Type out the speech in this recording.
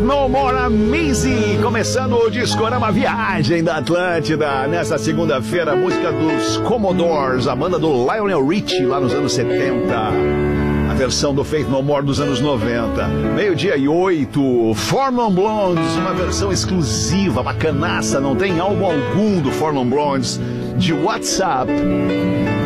No More Amazing, começando o Discorama Viagem da Atlântida, nessa segunda-feira, música dos Commodores, a banda do Lionel Richie, lá nos anos 70, a versão do Faith No More dos anos 90, 12:08, Four Non Blondes, uma versão exclusiva, bacanaça, não tem álbum algum do Four Non Blondes, de WhatsApp.